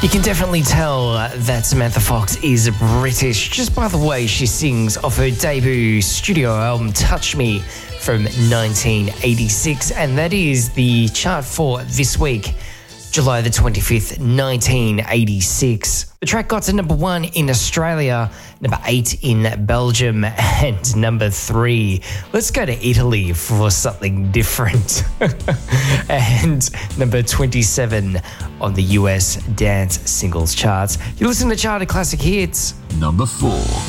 You can definitely tell that Samantha Fox is British just by the way she sings off her debut studio album Touch Me from 1986, and that is the chart for this week, July the 25th, 1986. The track got to number 1 in Australia, number 8 in Belgium, and number 3. Let's go to Italy for something different. And number 27 on the US dance singles charts. You listen to Charted Classic Hits. Number 4.